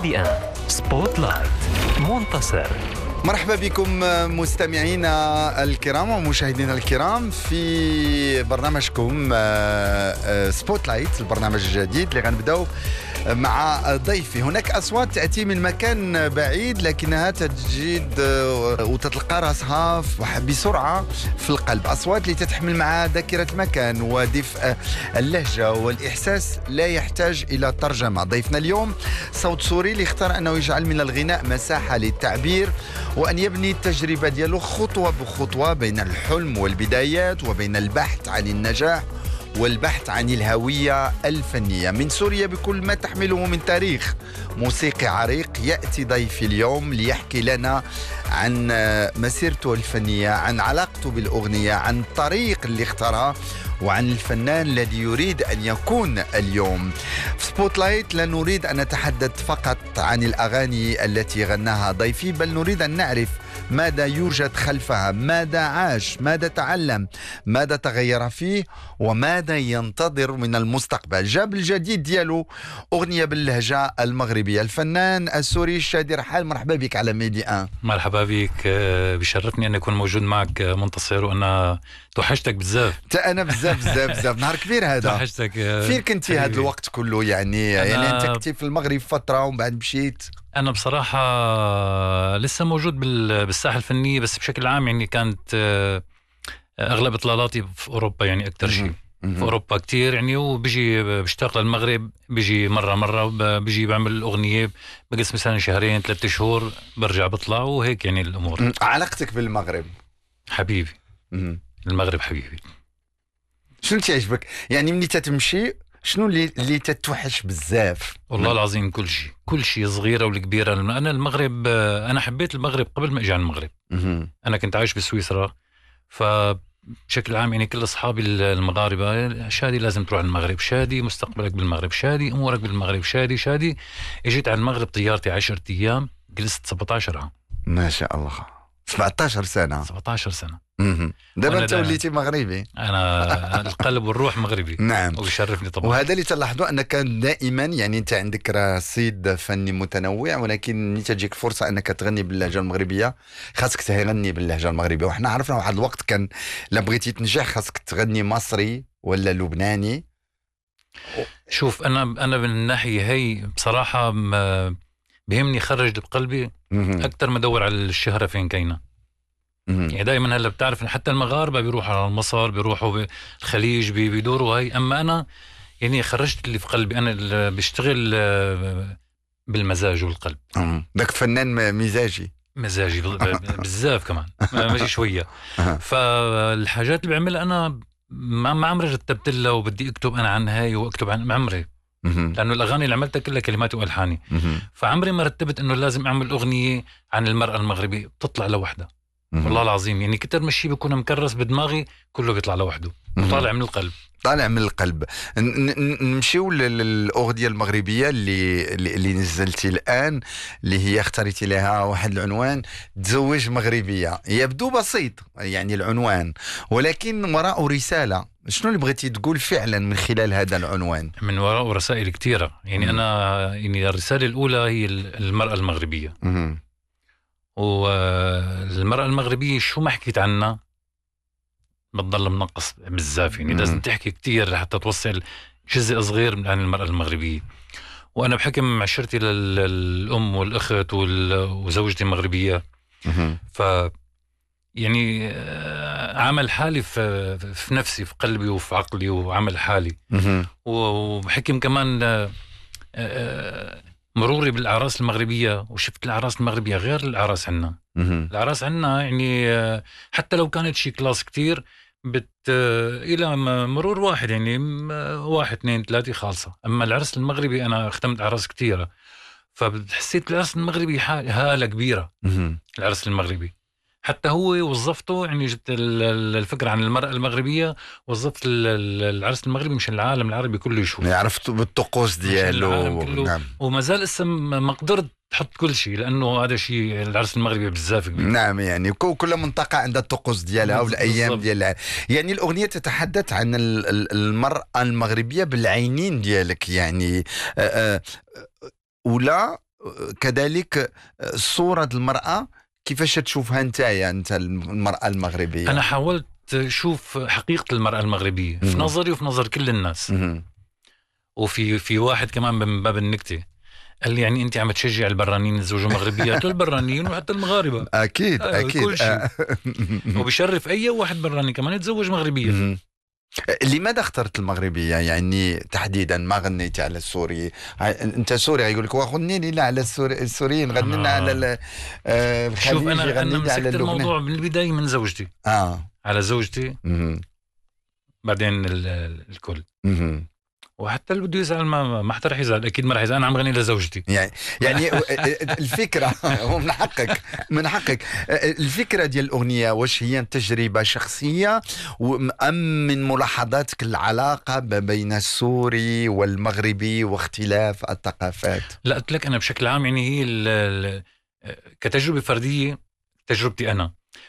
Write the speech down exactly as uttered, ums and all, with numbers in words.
ميدي آن سبوت لايت منتصر. مرحبا بكم مستمعينا الكرام ومشاهدينا الكرام في برنامجكم سبوت لايت، البرنامج الجديد اللي غنبداو مع ضيفي. هناك أصوات تأتي من مكان بعيد لكنها تجد وتتلقى راسها بسرعة في القلب، أصوات اللي تتحمل معها ذاكرة المكان ودفء اللهجة والإحساس لا يحتاج إلى ترجمة. ضيفنا اليوم صوت سوري اللي اختار أنه يجعل من الغناء مساحة للتعبير وأن يبني التجربة ديالو خطوة بخطوة بين الحلم والبدايات وبين البحث عن النجاح والبحث عن الهوية الفنية. من سوريا بكل ما تحمله من تاريخ موسيقي عريق يأتي ضيفي اليوم ليحكي لنا عن مسيرته الفنية، عن علاقته بالأغنية، عن الطريق اللي اختارها، وعن الفنان الذي يريد أن يكون اليوم. في سبوت لايت لا نريد أن نتحدث فقط عن الأغاني التي غناها ضيفي، بل نريد أن نعرف ماذا يوجد خلفها، ماذا عاش، ماذا تعلم، ماذا تغير فيه، وماذا ينتظر من المستقبل. جاب الجديد ديالو أغنية باللهجة المغربية، الفنان السوري شادي رحال. مرحبا بك على ميدي آن. مرحبا بك، بشرفني أن أكون موجود معك منتصر، وأنا توحشتك بزاف. أنا بزاف بزاف بزاف نهار كبير هذا. توحشتك. فين كنتي هذا الوقت كله؟ يعني يعني أنت كنت في المغرب فترة ومن بعد مشيت. أنا بصراحة لسه موجود بالساحة الفنية، بس بشكل عام يعني كانت أغلب إطلالاتي في أوروبا، يعني أكتر شيء في أوروبا كتير يعني. وبيجي بشتاق للمغرب، بيجي مرة مرة بيجي بعمل أغنية، بقص مثلا شهرين ثلاثة شهور برجع بطلع وهيك يعني الأمور. علاقتك بالمغرب؟ حبيبي. المغرب حبيبي. شنو تعجبك يعني ملي تتمشي؟ شنو اللي اللي تتوحش بزاف؟ والله العظيم كل شيء، كل شيء صغيرة والكبيرة. أنا المغرب، أنا حبيت المغرب قبل ما أجي على المغرب. أنا كنت عايش بسويسرا، فبشكل عام يعني كل أصحابي المغاربة، شادي لازم تروح المغرب، شادي مستقبلك بالمغرب، شادي أمورك بالمغرب، شادي شادي. اجيت على المغرب طيارتي عشرة أيام، جلست سبعة عشر عام. ما شاء الله، سبعة عشر سنة. سبعة عشر سنة. دابا انت وليتي مغربي. انا القلب والروح مغربي. نعم. ويشرفني طبعا. وهذا اللي تلاحظوا انك دائما يعني انت عندك رصيد فني متنوع، ولكن ملي تجيك فرصه انك تغني باللهجه المغربيه خاصك تغني باللهجه المغربيه. وحنا عرفنا واحد الوقت كان لا بغيتي تنجح خاصك تغني مصري ولا لبناني. شوف انا انا من الناحيه هي بصراحه بيهمني خرج بقلبي اكثر ما ادور على الشهره فين كاينه. يعني دائما هلا بتعرف حتى المغاربه بيروحوا على مصر، بيروحوا بالخليج، بيدوروا هاي. اما انا يعني خرجت اللي في قلبي، انا اللي بشتغل بالمزاج والقلب. داك فنان مزاجي مزاجي بزاف كمان ماشي شويه. فالحاجات اللي بعملها انا ما عمري رتبت لها وبدي اكتب انا عن هاي واكتب عن، ما عمري، لانه الاغاني اللي عملتها كلها كلماتي والحاني. فعمري ما رتبت انه لازم اعمل اغنيه عن المراه المغربيه بتطلع لوحدها. والله العظيم يعني كتر مشي بيكون مكرس بدماغي، كله بيطلع لوحده وطالع من القلب. طالع من القلب. نمشيو للأغنية المغربية اللي اللي نزلتي الآن، اللي هي اختاريتي لها واحد العنوان تزوج مغربية. يبدو بسيط يعني العنوان، ولكن وراءه رسالة. شنو اللي بغيتي تقول فعلا من خلال هذا العنوان؟ من وراءه رسائل كتيرة يعني. مم. أنا يعني الرسالة الأولى هي المرأة المغربية. مم. والمرأة المغربية شو ما حكيت عنها بتضل منقص بزاف يعني. لازم تحكي كتير لحتى توصل جزء صغير عن المرأة المغربية. وأنا بحكم عشرتي للأم والأخت وزوجتي مغربية، ف يعني عمل حالي في, في نفسي، في قلبي وفي عقلي، وعمل حالي. وبحكم كمان مروري بالأعراس المغربية، وشفت الأعراس المغربية غير الأعراس عنا. الأعراس عنا يعني حتى لو كانت شي كلاس كتير بت إلى مرور واحد يعني واحد اثنين ثلاثة خالصة. أما العرس المغربي أنا اختمت أعراس كتيرة، فحسيت العرس المغربي هالة كبيرة. العرس المغربي حتى هو وظفته يعني، جبت الفكرة عن المرأة المغربية وظفت العرس المغربي مشان العالم العربي كله يشوف، عرفت بالطقوس ديالو. نعم. وما زال لسه ما قدرت تحط كل شيء، لأنه هذا شيء العرس المغربي بزاف كبير. نعم، يعني كل منطقة عندها الطقوس ديالها والأيام ديالها. يعني الأغنية تتحدث عن المرأة المغربية بالعينين ديالك يعني، أه أه ولا كذلك صورة المرأة كيفاش تشوفها انت يا انت المرأة المغربية؟ انا حاولت اشوف حقيقة المرأة المغربية في مم. نظري وفي نظر كل الناس. مم. وفي في واحد كمان من باب النكتة قال لي يعني انت عم تشجع البرانيين يتزوجوا مغربيات؟ البرانيين وحتى المغاربة اكيد آه اكيد كل شيء. آه. وبشرف اي واحد براني كمان يتزوج مغربية. مم. لماذا اخترت المغربية يعني تحديدا؟ ما غنيت على السوري؟ انت سوري يقول لك واخذني لي على السوري السوريين غنينا آه. على الخليجي. شوف انا انا مسكت على الموضوع من البداية من زوجتي. اه على زوجتي مم. بعدين ال- ال- الكل. مم. وحتى اللي بده يزعل ما ما حتى رح يزعل، اكيد ما رح يزعل. انا عم غني لزوجتي يعني يعني الفكرة هو من حقك من حقك الفكرة ديال الأغنية واش هي تجربة شخصية أم من ملاحظاتك العلاقة بين السوري والمغربي واختلاف الثقافات؟ لا قلت لك انا بشكل عام يعني هي ال- ال- كتجربة فردية، تجربتي انا